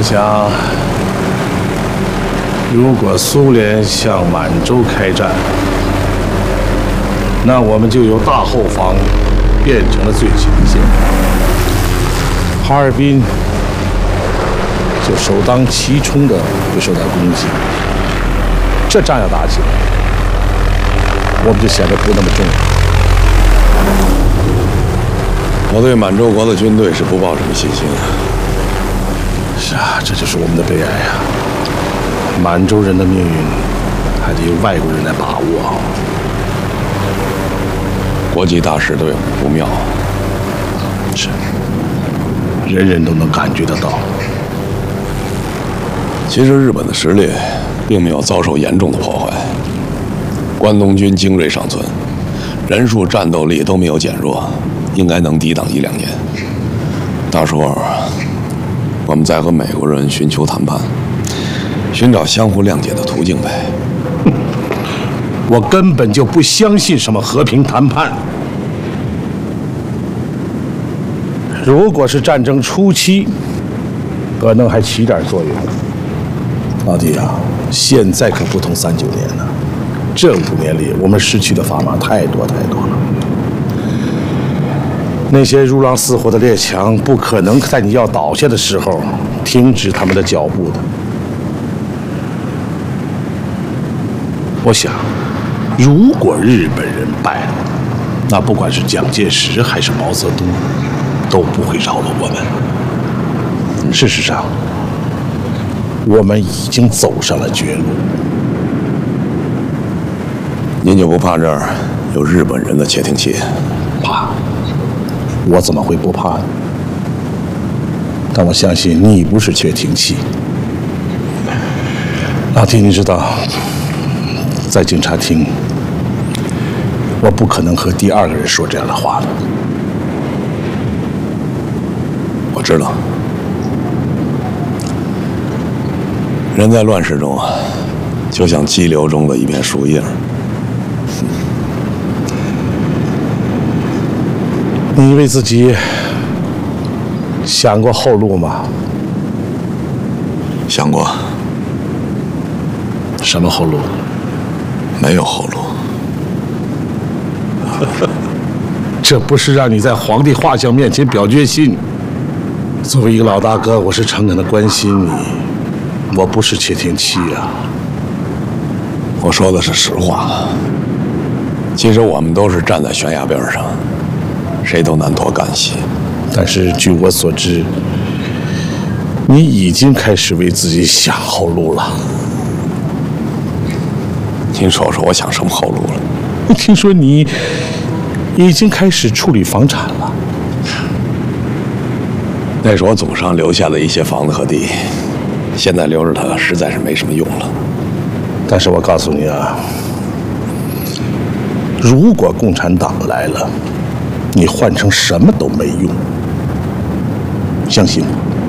我想，如果苏联向满洲开战，那我们就由大后方变成了最前线，哈尔滨就首当其冲的会受到攻击。这仗要打起来，我们就显得不那么重要。 我对满洲国的军队是不抱什么信心的。 是啊，这就是我们的悲哀啊！满洲人的命运还得由外国人来把握。 国际大事都有不妙， 是，人人都能感觉得到。 其实日本的实力并没有遭受严重的破坏，关东军精锐尚存，人数、战斗力都没有减弱，应该能抵挡1、2年。到时候，我们再和美国人寻求谈判，寻找相互谅解的途径呗。 我根本就不相信什么和平谈判。如果是战争初期，可能还起点作用。老弟啊，现在可不同39年了，这5年里我们失去的砝码太多太多了。那些如狼似虎的列强不可能在你要倒下的时候停止他们的脚步的。我想，如果日本人败了，那不管是蒋介石还是毛泽东，都不会饶了我们。事实上，我们已经走上了绝路。 您就不怕这儿有日本人的窃听器？ 怕？我怎么会不怕呢？但我相信你不是窃听器。老弟，你知道，在警察厅，我不可能和第2个人说这样的话的。 我知道，人在乱世中啊，就像激流中的一片树叶。 你为自己想过后路吗？ 想过。 什么后路？ 没有后路。 这不是让你在皇帝画像面前表决心。作为一个老大哥，我是诚恳的关心你，我不是窃听器啊。 我说的是实话。其实我们都是站在悬崖边上，谁都难脱干系。 但是据我所知，你已经开始为自己想后路了。 您说说，我想什么后路了？ 听说你已经开始处理房产了。 那是我祖上留下的一些房子和地，现在留着它实在是没什么用了。 但是我告诉你啊，如果共产党来了，你换成什么都没用。相信我。